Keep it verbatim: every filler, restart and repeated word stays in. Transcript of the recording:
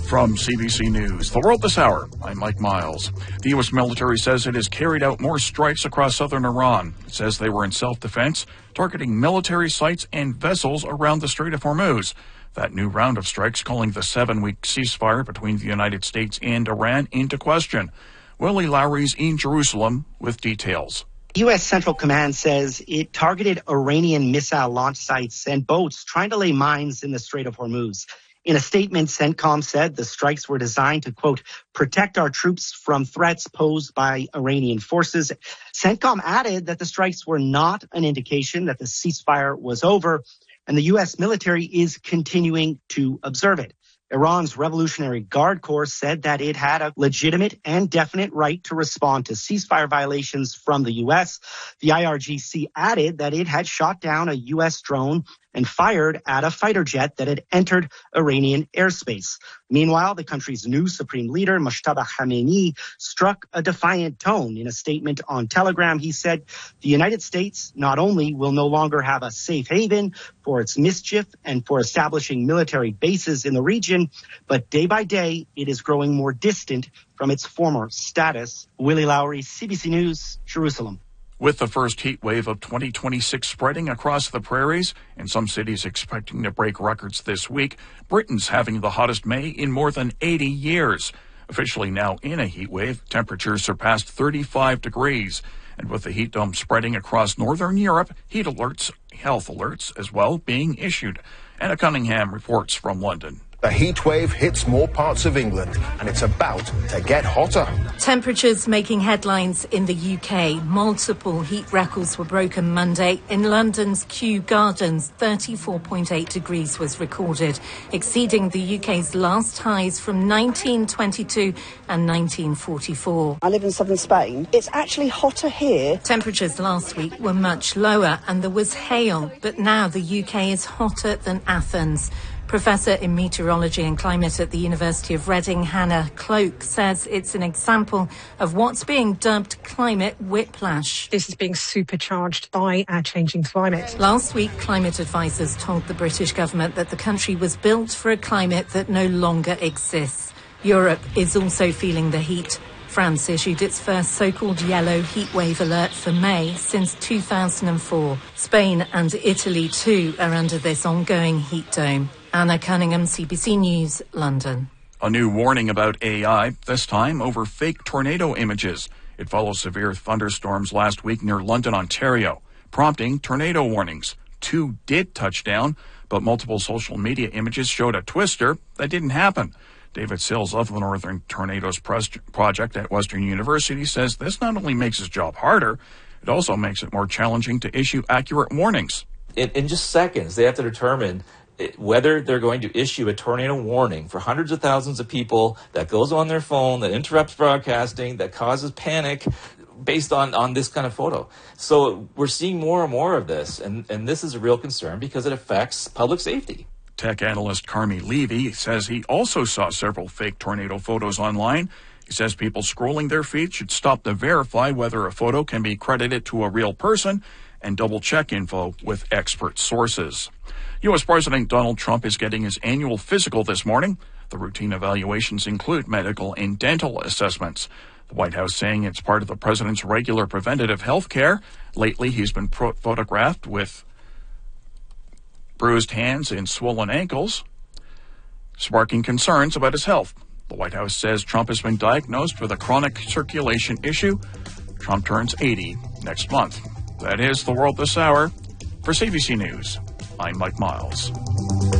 From C B C News, The World This Hour, I'm Mike Miles. The U S military says it has carried out more strikes across southern Iran. It says they were in self-defense, targeting military sites and vessels around the Strait of Hormuz. That new round of strikes calling the seven-week ceasefire between the United States and Iran into question. Willie Lowry's in Jerusalem with details. U S Central Command says it targeted Iranian missile launch sites and boats trying to lay mines in the Strait of Hormuz. In a statement, CENTCOM said the strikes were designed to, quote, protect our troops from threats posed by Iranian forces. CENTCOM added that the strikes were not an indication that the ceasefire was over, and the U S military is continuing to observe it. Iran's Revolutionary Guard Corps said that it had a legitimate and definite right to respond to ceasefire violations from the U S. The I R G C added that it had shot down a U S drone and fired at a fighter jet that had entered Iranian airspace. Meanwhile, the country's new supreme leader, Mojtaba Khamenei, struck a defiant tone. In a statement on Telegram, he said, the United States not only will no longer have a safe haven for its mischief and for establishing military bases in the region, but day by day, it is growing more distant from its former status. Willie Lowry, C B C News, Jerusalem. With the first heat wave of twenty twenty-six spreading across the prairies and some cities expecting to break records this week, Britain's having the hottest May in more than eighty years. Officially now in a heat wave, temperatures surpassed thirty-five degrees. And with the heat dome spreading across northern Europe, heat alerts, health alerts as well being issued. Anna Cunningham reports from London. The heat wave hits more parts of England, and it's about to get hotter. Temperatures making headlines in the U K. Multiple heat records were broken Monday. In London's Kew Gardens, thirty-four point eight degrees was recorded, exceeding the U K's last highs from nineteen twenty-two and nineteen forty-four. I live in southern Spain. It's actually hotter here. Temperatures last week were much lower and there was hail, but now the U K is hotter than Athens. Professor in Meteorology and Climate at the University of Reading, Hannah Cloak, says it's an example of what's being dubbed climate whiplash. This is being supercharged by our changing climate. Last week, climate advisors told the British government that the country was built for a climate that no longer exists. Europe is also feeling the heat. France issued its first so-called yellow heatwave alert for May since two thousand four. Spain and Italy, too, are under this ongoing heat dome. Anna Cunningham, C B C News, London. A new warning about A I, this time over fake tornado images. It follows severe thunderstorms last week near London, Ontario, prompting tornado warnings. Two did touch down, but multiple social media images showed a twister that didn't happen. David Sills of the Northern Tornadoes Project at Western University says this not only makes his job harder, it also makes it more challenging to issue accurate warnings. In, in just seconds, they have to determine whether they're going to issue a tornado warning for hundreds of thousands of people that goes on their phone, that interrupts broadcasting, that causes panic based on, on this kind of photo. So we're seeing more and more of this, and, and this is a real concern because it affects public safety. Tech analyst Carmi Levy says he also saw several fake tornado photos online. He says people scrolling their feed should stop to verify whether a photo can be credited to a real person and double-check info with expert sources. U S President Donald Trump is getting his annual physical this morning. The routine evaluations include medical and dental assessments. The White House saying it's part of the president's regular preventative health care. Lately, he's been pro- photographed with bruised hands and swollen ankles, sparking concerns about his health. The White House says Trump has been diagnosed with a chronic circulation issue. Trump turns eighty next month. That is The World This Hour. For C B C News, I'm Mike Miles.